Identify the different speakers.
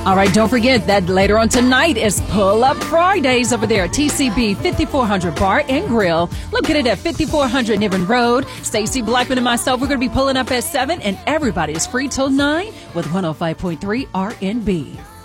Speaker 1: All right, don't forget that later on tonight is Pull Up Fridays over there at TCB 5400 Bar and Grill, located at 5400 Niven Road. Stacey Blackman and myself, we're going to be pulling up at 7, and everybody is free till 9 with 105.3 RNB.